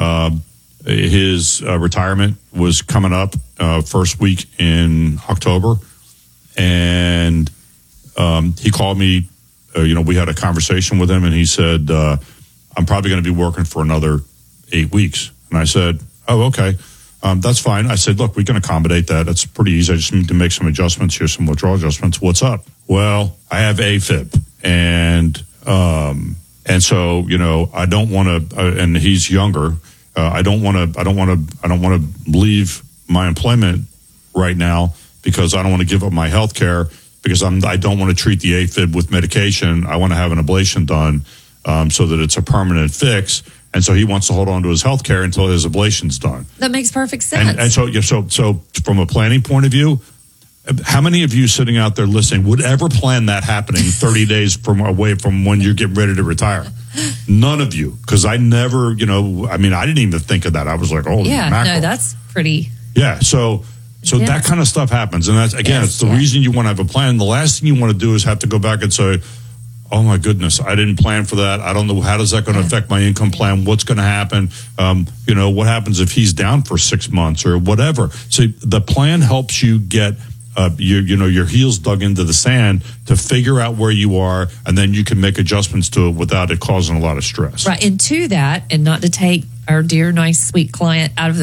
His retirement was coming up first week in October, and he called me. We had a conversation with him, and he said, I'm probably going to be working for another 8 weeks. And I said, oh, okay, that's fine. I said, look, we can accommodate that. That's pretty easy. I just need to make some adjustments here, some withdrawal adjustments. What's up? Well, I have AFib, and so I don't want to. And he's younger. I don't want to leave my employment right now because I don't want to give up my health care because I don't want to treat the AFib with medication. I want to have an ablation done. so that it's a permanent fix. And so he wants to hold on to his health care until his ablation's done. That makes perfect sense. And so from a planning point of view, how many of you sitting out there listening would ever plan that happening 30 days away from when you're getting ready to retire? None of you, because I never, I didn't even think of that. I was like, oh, yeah, mackerel. no, that's pretty. Yeah, so that kind of stuff happens. And that's, again, it's the reason you want to have a plan. The last thing you want to do is have to go back and say, oh my goodness, I didn't plan for that. I don't know, how does that going to affect my income plan? What's going to happen? What happens if he's down for 6 months or whatever? So the plan helps you get your heels dug into the sand to figure out where you are, and then you can make adjustments to it without it causing a lot of stress. Right, and to that, and not to take our dear, nice, sweet client out of the